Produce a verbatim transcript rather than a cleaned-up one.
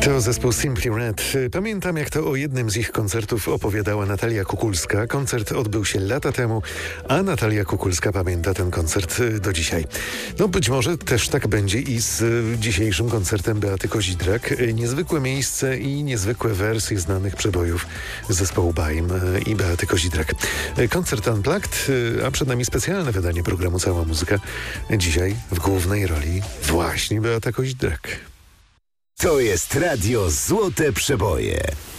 To zespół Simply Red. Pamiętam, jak to o jednym z ich koncertów opowiadała Natalia Kukulska. Koncert odbył się lata temu, a Natalia Kukulska pamięta ten koncert do dzisiaj. No być może też tak będzie i z dzisiejszym koncertem Beaty Kozidrak. Niezwykłe miejsce i niezwykłe wersje znanych przebojów zespołu Baim i Beaty Kozidrak. Koncert Unplugged, a przed nami specjalne wydanie programu Cała Muzyka. Dzisiaj w głównej roli właśnie Beata Kozidrak. To jest Radio Złote Przeboje.